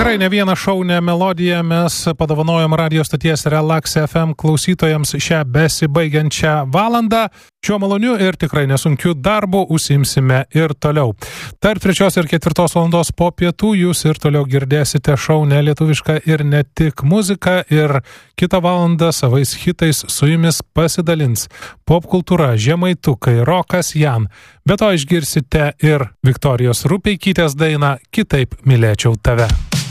Tikrai ne vieną šaunę melodiją mes padovanojom radio stoties Relax FM klausytojams šią besibaigiančią valandą. Šiuo maloniu ir tikrai nesunkiu darbu užsiimsime ir toliau. Tarp 3 ir 4 valandos po pietų jūs ir toliau girdėsite šaunę lietuvišką ir ne tik muziką, ir kitą valandą savais hitais su jumis pasidalins popkultūra, žemaitukai, rokas Jan. Be to išgirsite ir Viktorijos Rupeikytės dainą Kitaip mylėčiau tave.